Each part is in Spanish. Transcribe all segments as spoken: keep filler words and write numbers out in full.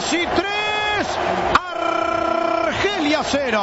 tres. Argelia cero.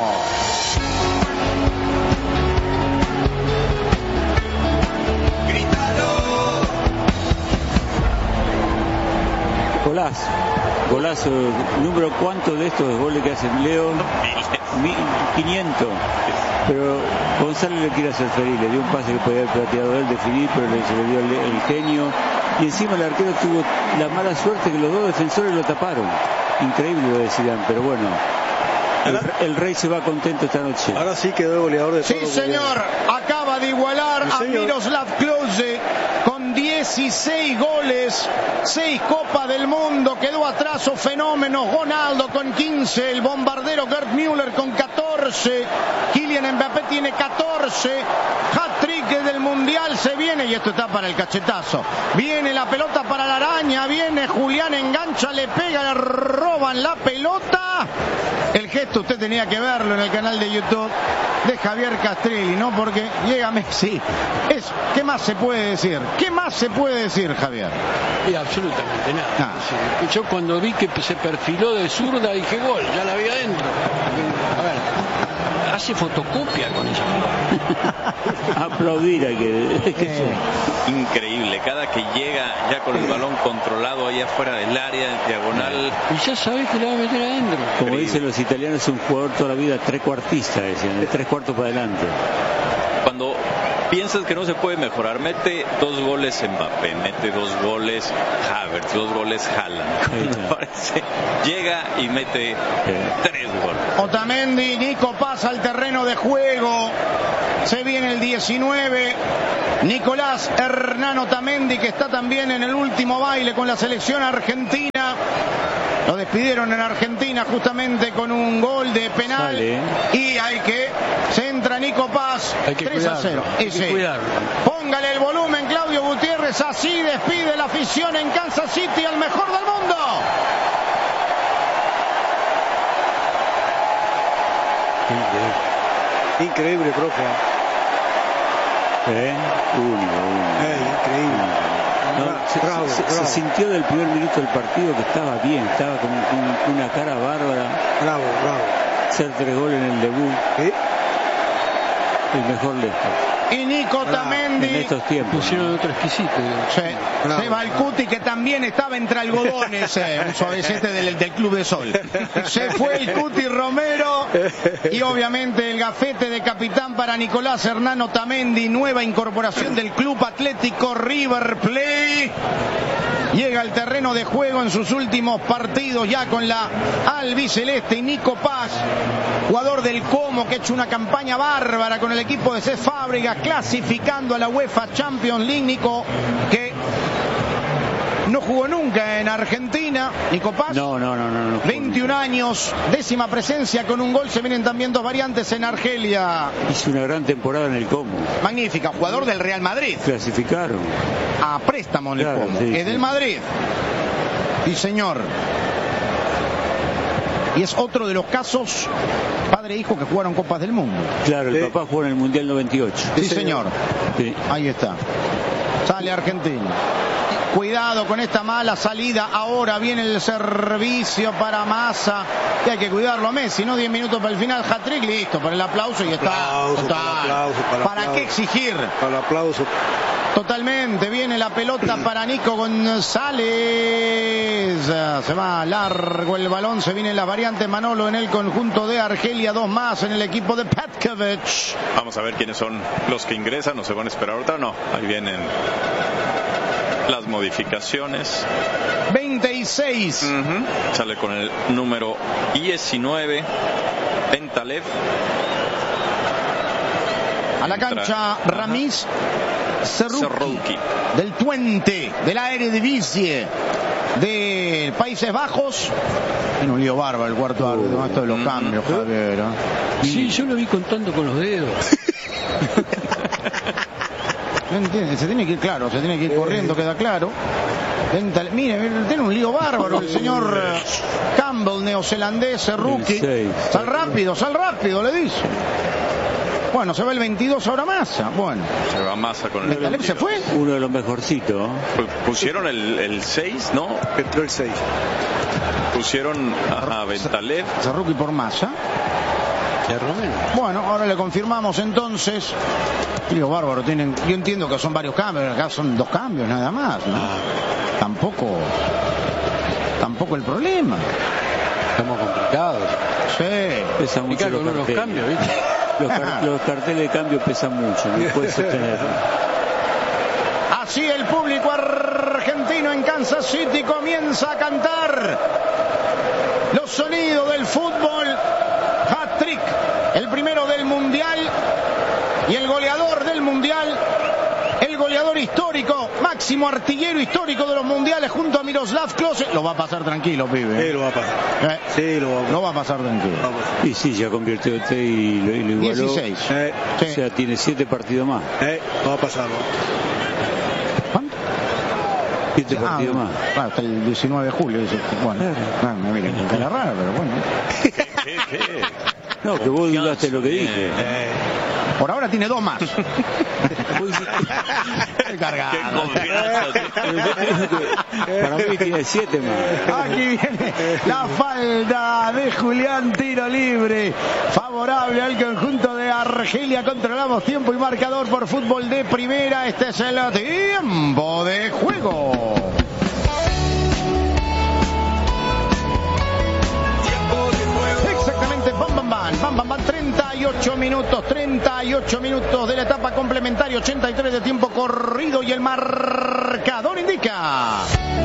Golazo, golazo. ¿Número cuánto de estos goles que hacen Leo? mil quinientos. Pero González le quiere hacer feliz, le dio un pase que podía haber plateado él, definir, pero le, se le dio el, el genio. Y encima el arquero tuvo la mala suerte que los dos defensores lo taparon. Increíble lo decían, pero bueno. El, el Rey se va contento esta noche. Ahora sí quedó goleador de todo. Sí, señor. Acaba de igualar sí, a Miroslav Klose con dieciséis goles, seis Copas del Mundo. Quedó atrás o fenómeno Ronaldo con quince, el bombardero Gerd Müller con catorce, Kylian Mbappé tiene catorce. Hat-trick del Mundial se viene y esto está para el cachetazo. Viene la pelota para la araña, viene Julián, engancha, le pega, le roban la pelota. El gesto usted tenía que verlo en el canal de YouTube de Javier Castelli, ¿no? Porque llega Messi. Es, ¿qué más se puede decir? ¿Qué más se puede decir, Javier? Y absolutamente nada. Ah. Sí. Yo cuando vi que se perfiló de zurda dije gol, ya la vi adentro. A ver, hace fotocopia con ella. Aplaudir a que, que eh. Increíble, cada que llega ya con el balón controlado allá afuera del área, en diagonal. Y ya sabes que la va a meter adentro. Como Increíble. Dicen los italianos, es un jugador toda la vida trecuartista, decían, de tres cuartos para adelante. Cuando piensas que no se puede mejorar, mete dos goles Mbappé, mete dos goles Havertz, dos goles Haaland. Parece, llega y mete eh. tres goles. Otamendi, Nico pasa al terreno de juego. Se viene el diecinueve. Nicolás Hernán Otamendi, que está también en el último baile con la selección argentina. Lo despidieron en Argentina justamente con un gol de penal. Sale. Y hay que... Se entra Nico Paz. Hay que tres a cero. Hay que cuidarlo. Póngale el volumen, Claudio Gutiérrez. Así despide la afición en Kansas City al mejor del mundo. Increíble, Increíble profe. ¿Eh? Único, único. Eh, increíble. No, se, bravo, se, bravo. se sintió del primer minuto del partido que estaba bien, estaba con, con una cara bárbara. Bravo, bravo. Hacer tres goles en el debut. ¿Eh? El mejor de estos. Y Nico Otamendi en estos tiempos pusieron otro exquisito. Sí. Se va el Cuti, que también estaba entre algodones, eh, un suavecete del, del Club de Sol. Se fue el Cuti Romero y obviamente el gafete de capitán para Nicolás Hernán Otamendi, nueva incorporación del Club Atlético River Plate. Llega al terreno de juego en sus últimos partidos ya con la albiceleste. Y Nico Paz, jugador del Como, que ha hecho una campaña bárbara con el equipo de Cesc Fábregas, clasificando a la UEFA Champions League. Nico, que no jugó nunca en Argentina. Nico Paz, no, no, no, no, no veintiún años, décima presencia con un gol. Se vienen también dos variantes en Argelia. Hizo una gran temporada en el Como. Magnífica, jugador del Real Madrid. Clasificaron a préstamo en el claro, Como. Sí, es sí. del Madrid. Sí, señor. Y es otro de los casos padre e hijo que jugaron Copas del Mundo. Claro, el sí. papá jugó en el Mundial noventa y ocho. Sí, señor. Sí. Ahí está. Sale Argentina. Cuidado con esta mala salida. Ahora viene el servicio para Massa. Y hay que cuidarlo a Messi, ¿no? diez minutos para el final. Hat-trick, listo. Para el aplauso y está. Aplauso, total. para, aplauso, para, ¿Para aplauso. qué exigir? Para el aplauso. Totalmente. Viene la pelota para Nico González. Se va largo el balón. Se viene la variante Manolo en el conjunto de Argelia. Dos más en el equipo de Petkovic. Vamos a ver quiénes son los que ingresan. ¿No se van a esperar ahorita? No. Ahí vienen las modificaciones. veintiséis. Uh-huh. Sale con el número diecinueve. Pentalev. A la cancha Ramiz Serrouki, del Twente, del Eredivisie de Países Bajos. En un lío bárbaro el cuarto árbitro, esto de los cambios, Javier. Sí, yo lo vi contando con los dedos. No entiende, se tiene que ir claro, se tiene que ir corriendo, queda claro. Mire, mire, tiene un lío bárbaro el señor Campbell, neozelandés, Serrouki. Sal rápido, sal rápido, le dice. Bueno, se va el veintidós ahora Massa. Bueno. Se va Massa con el veintidós. ¿Se fue? Uno de los mejorcitos. Pusieron el, el seis, ¿no? Entró el seis. Pusieron a Bentaleb. Zarruki por Massa. Bueno, ahora le confirmamos entonces. Digo, bárbaro, tienen, yo entiendo que son varios cambios, acá son dos cambios nada más, ¿no? Ah. Tampoco, tampoco el problema. Estamos complicados. Sí. Pesa mucho los, los cambios, ¿viste? Los, car los carteles de cambio pesan mucho, no puedes sostenerlo. Así el público argentino en Kansas City comienza a cantar los sonidos del fútbol. Hat-trick, el primero del Mundial y el goleador del Mundial, el goleador histórico, máximo artillero histórico de los mundiales junto a Miroslav Klose. Lo va a pasar tranquilo, pibe. Sí, lo va a pasar. Eh, sí, lo va a pasar. Lo va a pasar tranquilo. Y sí, ya convirtió y lo, y lo igualó. dieciséis. Eh, o sea, tiene siete partidos más. Eh, no va a pasar, ¿no? ¿Cuánto? Siete Ah, partidos más. Ah, hasta el diecinueve de julio. Dice, bueno, ah, me miren, era raro, pero bueno. No, que vos dudaste lo que dije. Eh. Por ahora tiene dos más. Cargado. Para mí tiene siete más. Aquí viene la falda de Julián, tiro libre favorable al conjunto de Argelia. Controlamos tiempo y marcador por Fútbol de Primera. Este es el tiempo de juego. Exactamente, bam bam bam, bam bam bam, treinta y ocho minutos, treinta y ocho minutos de la etapa complementaria, ochenta y tres de tiempo corrido y el marcador indica.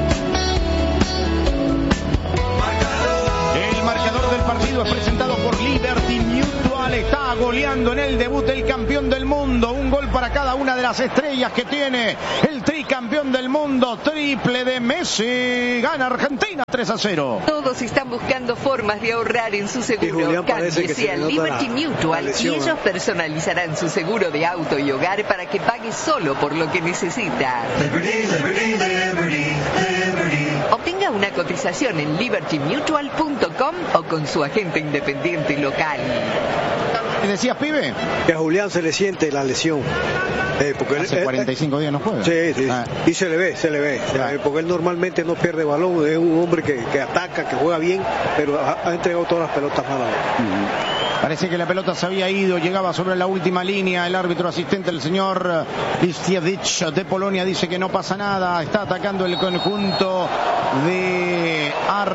El marcador del partido es presentado por Liberty Mutual. Está goleando en el debut el campeón del mundo. Un gol para cada una de las estrellas que tiene el tricampeón del mundo. Triple de Messi. Gana Argentina tres a cero. Todos están buscando formas de ahorrar en su seguro. Cámbiese a Liberty la, Mutual la lesión, y ellos personalizarán su seguro de auto y hogar para que pague solo por lo que necesita. Liberty, Liberty, Liberty, Liberty. Obtenga una cotización en liberty mutual punto com o con su agente independiente local. ¿Qué decías, pibe? Que a Julián se le siente la lesión. Eh, porque Hace él, cuarenta y cinco eh, días no juega. Sí, sí. Ah. Y se le ve, se le ve. Ah. Eh, porque él normalmente no pierde balón. Es un hombre que, que ataca, que juega bien, pero ha, ha entregado todas las pelotas malas. Uh-huh. Parece que la pelota se había ido, llegaba sobre la última línea. El árbitro asistente, el señor Listievich de Polonia, dice que no pasa nada. Está atacando el conjunto de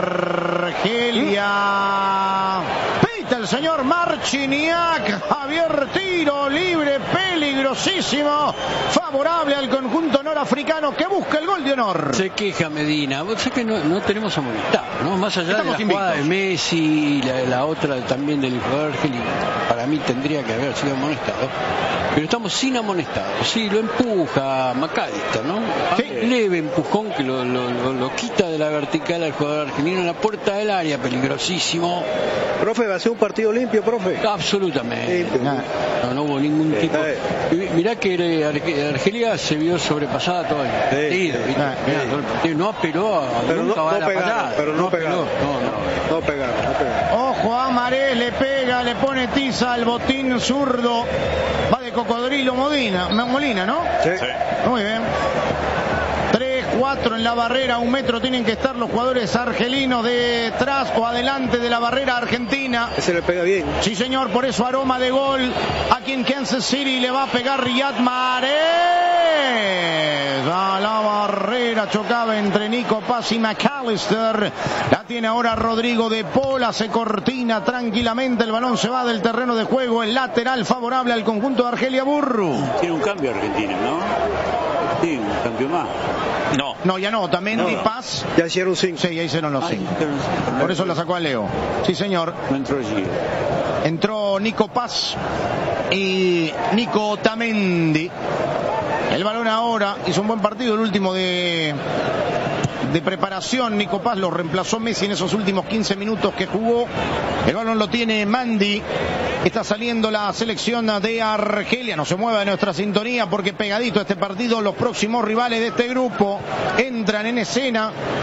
Argelia. Pita el señor Marciniak. Javier, tiro libre peligrosísimo, favorable al conjunto norafricano que busca el gol de honor. Se queja Medina. Vos sabés que no, no tenemos amonestado, ¿no? Más allá Estamos de la jugada de Messi y la, la otra también del jugador argelino, para mí tendría que haber sido amonestado. Pero estamos sin amonestado. Sí, lo empuja McAllister, ¿no? Sí. Leve empujón que lo, lo, lo, lo quita de la vertical al jugador argelino en la puerta del área, peligrosísimo. Profe, ¿va a ser un partido limpio, profe? Absolutamente. Limpio. No, no hubo ningún tipo. Eh. Mirá que Argelia se vio sobrepasada todavía. Sí. Sí. No apeló a pero nunca no, va no a la pegaron, parada. pero no, no pegaron. No, no. No pegaron, no pegaron. Ojo a Marés, le pega, le pone tiza al botín zurdo. Va de cocodrilo Modina, Molina, ¿no? Sí. Sí. Muy bien. tres cuatro en la barrera, un metro tienen que estar los jugadores argelinos detrás o adelante de la barrera argentina. Ese le pega bien. Sí, señor, por eso aroma de gol. Aquí en Kansas City le va a pegar Riyad Mahrez. A la barrera chocaba entre Nico Paz y McAllister. La tiene ahora Rodrigo de Paul. Se cortina tranquilamente. El balón se va del terreno de juego. El lateral favorable al conjunto de Argelia Burru. Tiene un cambio Argentina, ¿no? Sí, un cambio más. No. No, ya no. También Di no. Paz. Ya hicieron cinco. Sí, ya hicieron los cinco. Por eso la sacó a Leo. Sí, señor. No entró allí. Entró Nico Paz y Nico Otamendi. El balón ahora, hizo un buen partido, el último de, de preparación. Nico Paz lo reemplazó Messi en esos últimos quince minutos que jugó. El balón lo tiene Mandi. Está saliendo la selección de Argelia. No se mueva de nuestra sintonía porque pegadito a este partido los próximos rivales de este grupo entran en escena.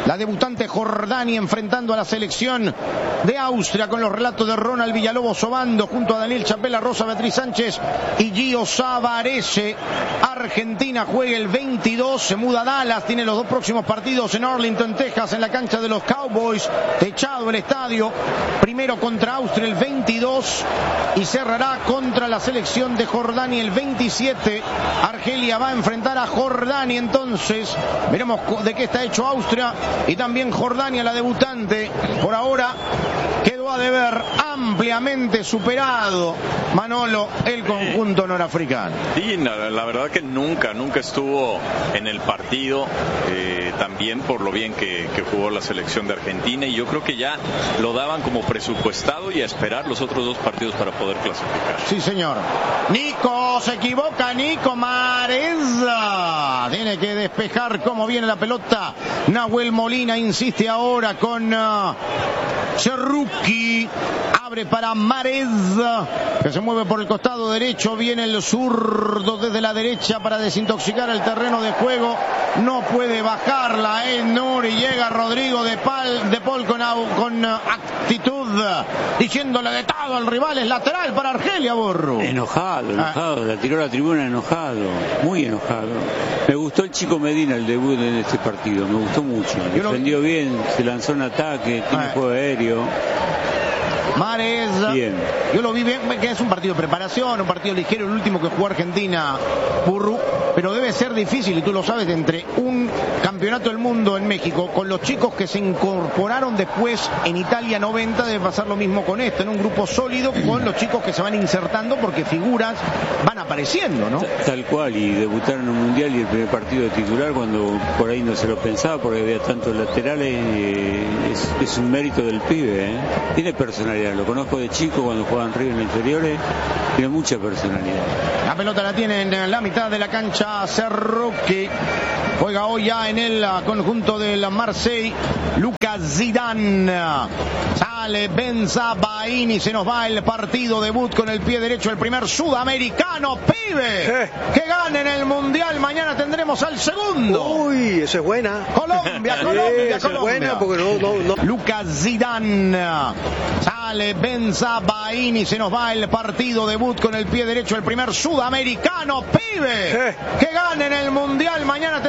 La debutante Jordania enfrentando a la selección de Austria con los relatos de Ronald Villalobos Obando junto a Daniel Chapela, Rosa Beatriz Sánchez y Gio Savarese. Argentina juega el veintidós, se muda a Dallas, tiene los dos próximos partidos en Arlington, Texas, en la cancha de los Cowboys, techado el estadio. Primero contra Austria el veintidós y cerrará contra la selección de Jordania el veintisiete. Argelia va a enfrentar a Jordania, entonces veremos de qué está hecho Austria y también Jordania, la debutante. Por ahora quedó a deber, ampliamente superado, Manolo, el conjunto norafricano. Sí, la, la verdad que nunca, nunca estuvo en el partido, eh, también por lo bien que, que jugó la selección de Argentina, y yo creo que ya lo daban como presupuestado y a esperar los otros dos partidos para poder clasificar. Sí, señor. Nico, se equivoca Nico Mareza. Tiene que despejar cómo viene la pelota. Nahuel Molina insiste ahora con uh, Cerruqui. Abre para Mareza, que se mueve por el costado derecho. Viene el zurdo desde la derecha para desintoxicar el terreno de juego. No puede bajarla Ednur y llega Rodrigo de, Pal, de Paul con, con actitud, diciéndole de todo al rival. Es lateral para Argelia, Borro. Enojado, enojado. Ah. La tiró a la tribuna enojado, muy enojado. Me gustó el chico Medina, el debut en este partido. Me gustó mucho. Defendió lo... bien, se lanzó en ataque, tiene ah. juego aéreo. Mareza, bien. Yo lo vi bien, que es un partido de preparación, un partido ligero, el último que jugó Argentina, Burru, pero debe ser difícil, y tú lo sabes, entre un campeonato del mundo en México, con los chicos que se incorporaron después en Italia noventa, debe pasar lo mismo con esto, en un grupo sólido, con los chicos que se van insertando, porque figuras van apareciendo, ¿no? Tal cual, y debutaron en un mundial y el primer partido de titular, cuando por ahí no se lo pensaba, porque había tantos laterales, eh, es, es un mérito del pibe, ¿eh? Tiene personalidad. Lo conozco de chico cuando jugaban River en inferiores, tiene mucha personalidad. La pelota la tiene en la mitad de la cancha Cerruqui. Juega hoy ya en el conjunto del Marseille Lucas Zidane. Sale Benzabaini, se nos va el partido. Debut con el pie derecho, el primer sudamericano, pibe, que gane en el mundial. Mañana tendremos al segundo. Uy, esa es buena. Colombia, Colombia, esa Colombia. Es buena porque no, no, no. Lucas Zidane. Sale Benzabaini, se nos va el partido. Debut con el pie derecho, el primer sudamericano, pibe, que gane en el mundial. Mañana